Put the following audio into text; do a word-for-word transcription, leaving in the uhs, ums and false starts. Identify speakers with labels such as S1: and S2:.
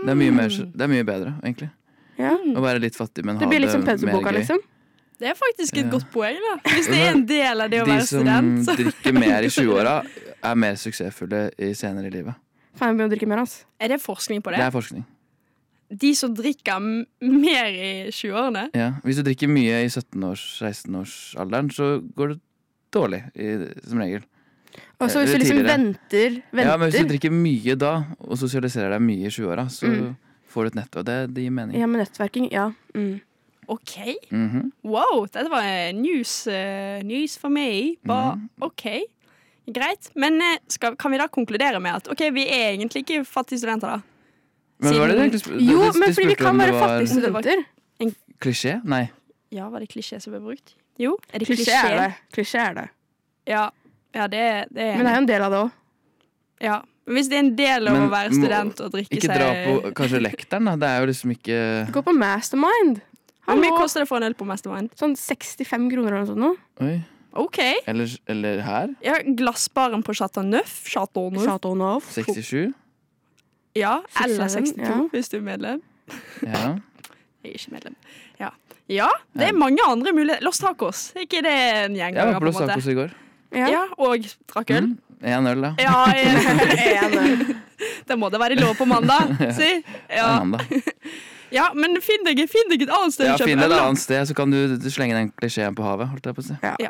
S1: Det er mye, mer, det er mye bedre, egentlig.
S2: Ja.
S1: Å være litt fattig, men ha
S2: det
S1: det mer
S2: blir
S1: gøy.
S2: litt som penselboka, liksom.
S3: Det er faktisk et
S1: Ja.
S3: godt poeng, da. Hvis det er en del av det å
S1: De
S3: være student.
S1: som
S3: Så.
S1: drikker mer i tjueåra, er mer suksessfulle i senere i livet.
S2: Faen, jeg begynner å drikke mer, ass.
S3: Er det forskning på det?
S1: Det er forskning.
S3: De som drikker m- mer i tjueårene?
S1: Ja. Hvis du drikker mye i sytten-års-seksten-årsalderen, så går det dårlig, i, som regel.
S2: Og så hvis du liksom
S1: Tidligere.
S2: venter, venter.
S1: Ja, men hvis du drikker mye da, og sosialiserer deg mye i tjueåra, så
S2: Mm.
S1: får du et netto. Det, det gir mening.
S2: Ja, med nettverking, ja. Mm.
S3: OK.
S1: Mhm.
S3: Wow, dette var news, uh, news for meg. Bare
S1: Mhm.
S3: OK. Greit. Men eh, skal, kan vi da konkludere med at OK, vi er egentlig ikke fattige studenter, da?
S1: Men var det
S3: Siden-
S1: egentlig sp-
S2: Jo,
S1: de- de
S2: men fordi vi
S1: spurte
S2: kan
S1: om det
S2: være
S1: var
S2: fattige studenter.
S1: Klisjé? Nei.
S3: Ja, var det klisjé som ble brukt? Jo, er det
S2: Klisjé
S3: klisjé?
S2: er det. Klisjé er det.
S3: Ja, ja det, det er
S2: Men det er jo en del av det også.
S3: Ja. Hvis det er en del av
S1: Men
S3: å være
S1: må-
S3: student og drikke
S1: Ikke
S3: seg
S1: dra på kanskje lekteren, da. Det er jo liksom ikke
S2: Gå på Mastermind.
S3: Hvor mye
S2: Hallo.
S3: koster det for en øl på Mastermind?
S2: Sånn sekstifem kroner eller noe sånt nå.
S1: Oi.
S3: OK.
S1: Eller, eller her.
S3: Ja, glassbaren på Chateau Neuf. Chateau Neuf.
S2: Chateau Neuf.
S1: sekstisju.
S3: Ja, eller
S2: sekstifem,
S3: sekstito,
S2: ja.
S3: hvis du er medlem.
S1: Ja.
S3: Jeg er ikke medlem. Ja, ja det er mange andre muligheter. Los Tacos, er ikke det en
S1: Jeg
S3: gjenganger,
S1: var på
S3: på
S1: Los
S3: en måte?
S1: Tacos i går.
S2: Ja.
S3: Ja, og drakk øl.
S1: Mm. En øl, da.
S3: Ja,
S2: En øl.
S3: det må det være lov på mandag, si. Ja,
S1: En mandag.
S3: ja men finn deg, finn deg et annet sted
S1: Ja,
S3: å kjøpe
S1: finn et
S3: øl, da.
S1: annet sted, så kan du, du slenge den klisjeen på havet. Holdt jeg på å si.
S2: Ja.
S3: Ja.